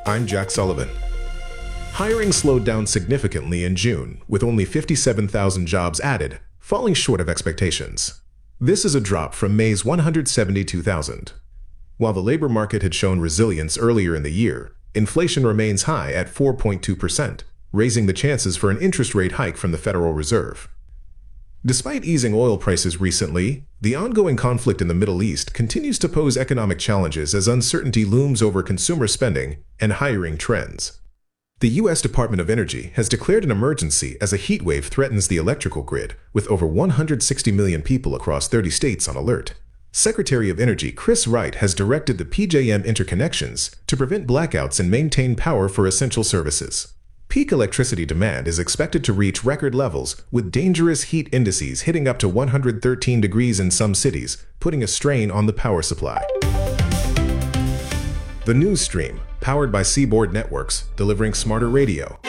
I'm Jack Sullivan. Hiring slowed down significantly in June, with only 57,000 jobs added, falling short of expectations. This is a drop from May's 172,000. While the labor market had shown resilience earlier in the year, inflation remains high at 4.2%, raising the chances for an interest rate hike from the Federal Reserve. Despite easing oil prices recently, the ongoing conflict in the Middle East continues to pose economic challenges as uncertainty looms over consumer spending and hiring trends. The U.S. Department of Energy has declared an emergency as a heat wave threatens the electrical grid, with over 160 million people across 30 states on alert. Secretary of Energy Chris Wright has directed the PJM interconnections to prevent blackouts and maintain power for essential services. Peak electricity demand is expected to reach record levels, with dangerous heat indices hitting up to 113 degrees in some cities, putting a strain on the power supply. The news stream, powered by Seaboard Networks, delivering smarter radio.